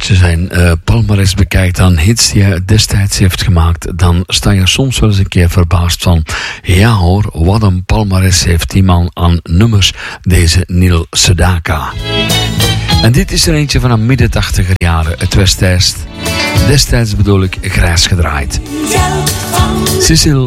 je zijn palmares bekijkt, dan hits die hij destijds heeft gemaakt, dan sta je soms wel eens een keer verbaasd van, ja hoor, wat een palmares heeft die man aan nummers, deze Neil Sedaka. En dit is er eentje van de midden 80er jaren. Het was destijds bedoel ik grijs gedraaid. Cecile